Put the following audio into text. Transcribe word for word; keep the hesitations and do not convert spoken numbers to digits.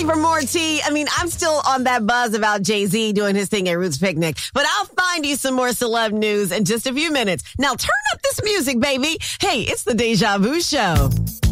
for more tea. I mean, I'm still on that buzz about Jay-Z doing his thing at Roots Picnic, but I'll find you some more celeb news in just a few minutes. Now turn up this music, baby. Hey, it's the Deja Vu Show.